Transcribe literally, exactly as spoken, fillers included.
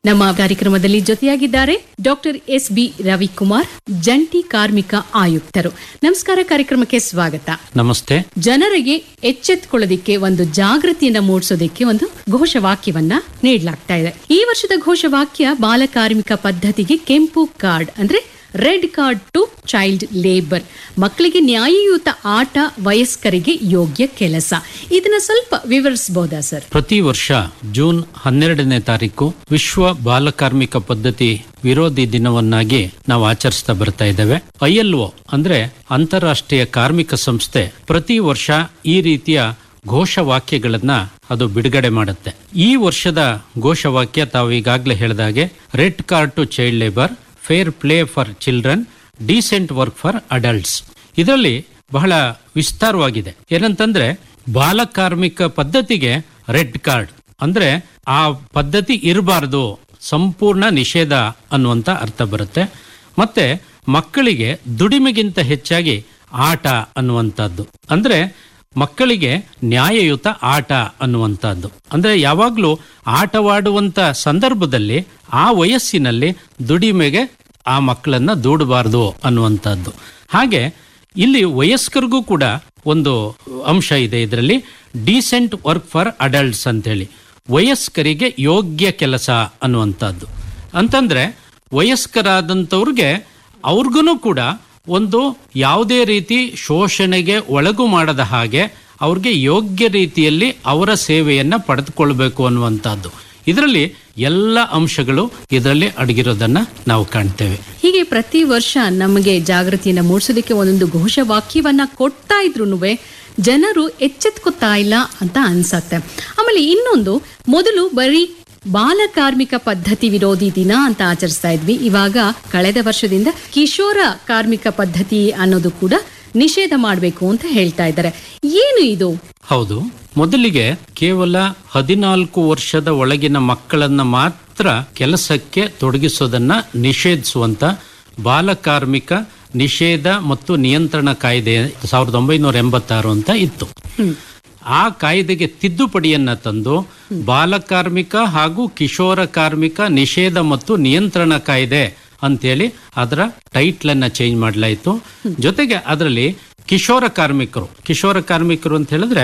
ನಮ್ಮ ಕಾರ್ಯಕ್ರಮದಲ್ಲಿ ಜೊತೆಯಾಗಿದ್ದಾರೆ doctor S B Ravikumar, ಜಂಟಿ ಕಾರ್ಮಿಕ ಆಯುಕ್ತರು. ನಮಸ್ಕಾರ, ಕಾರ್ಯಕ್ರಮಕ್ಕೆ ಸ್ವಾಗತ. ನಮಸ್ತೆ. ಜನರಿಗೆ ಎಚ್ಚೆತ್ತುಕೊಳ್ಳೋದಿಕ್ಕೆ ಒಂದು ಜಾಗೃತಿಯನ್ನ ಮೂಡಿಸೋದಕ್ಕೆ ಒಂದು ಘೋಷವಾಕ್ಯವನ್ನ ನೀಡಲಾಗ್ತಾ ಇದೆ. ಈ ವರ್ಷದ ಘೋಷವಾಕ್ಯ ಬಾಲಕಾರ್ಮಿಕ ಪದ್ಧತಿಗೆ ಕೆಂಪು ಕಾರ್ಡ್ ಅಂದ್ರೆ red card to child labour. ಮಕ್ಕಳಿಗೆ ನ್ಯಾಯಯುತ ಆಟ, ವಯಸ್ಕರಿಗೆ ಯೋಗ್ಯ ಕೆಲಸ. ಇದನ್ನ ಸ್ವಲ್ಪ ವಿವರಿಸಬಹುದಾ ಸರ್? ಪ್ರತಿ ವರ್ಷ ಜೂನ್ ಹನ್ನೆರಡನೇ ತಾರೀಕು ವಿಶ್ವ ಬಾಲಕಾರ್ಮಿಕ ಪದ್ಧತಿ ವಿರೋಧಿ ದಿನವನ್ನಾಗಿ ನಾವು ಆಚರಿಸ್ತಾ ಬರ್ತಾ ಇದ್ದೇವೆ. ಐ ಎಲ್ ಒ ಅಂದ್ರೆ ಅಂತಾರಾಷ್ಟ್ರೀಯ ಕಾರ್ಮಿಕ ಸಂಸ್ಥೆ ಪ್ರತಿ ವರ್ಷ ಈ ರೀತಿಯ ಘೋಷವಾಕ್ಯಗಳನ್ನ ಅದು ಬಿಡುಗಡೆ ಮಾಡುತ್ತೆ. ಈ ವರ್ಷದ ಘೋಷವಾಕ್ಯ ತಾವು ಈಗಾಗಲೇ ಹೇಳಿದಾಗೆ red card to child labour, fair play for children, decent work for adults. ಇದರಲ್ಲಿ ಬಹಳ ವಿಸ್ತಾರವಾಗಿದೆ. ಏನಂತಂದ್ರೆ ಬಾಲಕಾರ್ಮಿಕ ಪದ್ಧತಿಗೆ ರೆಡ್ ಕಾರ್ಡ್ ಅಂದ್ರೆ ಆ ಪದ್ಧತಿ ಇರಬಾರ್ದು, ಸಂಪೂರ್ಣ ನಿಷೇಧ ಅನ್ನುವಂತ ಅರ್ಥ ಬರುತ್ತೆ. ಮತ್ತೆ ಮಕ್ಕಳಿಗೆ ದುಡಿಮೆಗಿಂತ ಹೆಚ್ಚಾಗಿ ಆಟ ಅನ್ನುವಂಥದ್ದು, ಅಂದ್ರೆ ಮಕ್ಕಳಿಗೆ ನ್ಯಾಯಯುತ ಆಟ ಅನ್ನುವಂಥದ್ದು. ಅಂದ್ರೆ ಯಾವಾಗ್ಲೂ ಆಟವಾಡುವಂತ ಸಂದರ್ಭದಲ್ಲಿ ಆ ವಯಸ್ಸಿನಲ್ಲಿ ದುಡಿಮೆಗೆ ಆ ಮಕ್ಕಳನ್ನ ದೂಡಬಾರ್ದು ಅನ್ನುವಂಥದ್ದು. ಹಾಗೆ ಇಲ್ಲಿ ವಯಸ್ಕರಿಗೂ ಕೂಡ ಒಂದು ಅಂಶ ಇದೆ. ಇದರಲ್ಲಿ ಡೀಸೆಂಟ್ ವರ್ಕ್ ಫಾರ್ ಅಡಲ್ಟ್ಸ್ ಅಂತೇಳಿ, ವಯಸ್ಕರಿಗೆ ಯೋಗ್ಯ ಕೆಲಸ ಅನ್ನುವಂಥದ್ದು. ಅಂತಂದ್ರೆ ವಯಸ್ಕರಾದಂಥವ್ರಿಗೆ ಅವ್ರಿಗೂ ಕೂಡ ಒಂದು ಯಾವುದೇ ರೀತಿ ಶೋಷಣೆಗೆ ಒಳಗು ಮಾಡದ ಹಾಗೆ ಅವ್ರಿಗೆ ಯೋಗ್ಯ ರೀತಿಯಲ್ಲಿ ಅವರ ಸೇವೆಯನ್ನ ಪಡೆದುಕೊಳ್ಬೇಕು ಅನ್ನುವಂಥದ್ದು. ಇದರಲ್ಲಿ ಎಲ್ಲ ಅಂಶಗಳು ಇದರಲ್ಲಿ ಅಡಗಿರೋದನ್ನ ನಾವು ಕಾಣ್ತೇವೆ. ಹೀಗೆ ಪ್ರತಿ ವರ್ಷ ನಮಗೆ ಜಾಗೃತಿಯನ್ನ ಮೂಡಿಸೋದಕ್ಕೆ ಒಂದೊಂದು ಘೋಷವಾಕ್ಯವನ್ನ ಕೊಡ್ತಾ ಇದ್ರು ಜನರು ಎಚ್ಚೆತ್ಕೋತಾ ಇಲ್ಲ ಅಂತ ಅನ್ಸತ್ತೆ. ಆಮೇಲೆ ಇನ್ನೊಂದು, ಮೊದಲು ಬರೀ ಬಾಲಕಾರ್ಮಿಕ ಪದ್ಧತಿ ವಿರೋಧಿ ದಿನ ಅಂತ ಆಚರಿಸ್ತಾ ಇದ್ವಿ. ಇವಾಗ ಕಳೆದ ವರ್ಷದಿಂದ ಕಿಶೋರ ಕಾರ್ಮಿಕ ಪದ್ಧತಿ ಅನ್ನೋದು ಕೂಡ ನಿಷೇಧ ಮಾಡಬೇಕು ಅಂತ ಹೇಳ್ತಾ ಇದ್ದಾರೆ. ಏನು ಇದು? ಹೌದು, ಮೊದಲಿಗೆ ಕೇವಲ ಹದಿನಾಲ್ಕು ವರ್ಷದ ಒಳಗಿನ ಮಕ್ಕಳನ್ನ ಮಾತ್ರ ಕೆಲಸಕ್ಕೆ ತೊಡಗಿಸೋದನ್ನ ನಿಷೇಧಿಸುವಂತ ಬಾಲಕಾರ್ಮಿಕ ನಿಷೇಧ ಮತ್ತು ನಿಯಂತ್ರಣ ಕಾಯ್ದೆ ಸಾವಿರದ ಒಂಬೈನೂರ ಎಂಬತ್ತಾರು ಅಂತ ಇತ್ತು. ಆ ಕಾಯ್ದೆಗೆ ತಿದ್ದುಪಡಿಯನ್ನ ತಂದು ಬಾಲಕಾರ್ಮಿಕ ಹಾಗೂ ಕಿಶೋರ ಕಾರ್ಮಿಕ ನಿಷೇಧ ಮತ್ತು ನಿಯಂತ್ರಣ ಕಾಯ್ದೆ ಅಂತೇಳಿ ಅದರ ಟೈಟ್ಲ್ ಅನ್ನ ಚೇಂಜ್ ಮಾಡಲಾಯಿತು. ಜೊತೆಗೆ ಅದರಲ್ಲಿ ಕಿಶೋರ ಕಾರ್ಮಿಕರು ಕಿಶೋರ ಕಾರ್ಮಿಕರು ಅಂತ ಹೇಳಿದ್ರೆ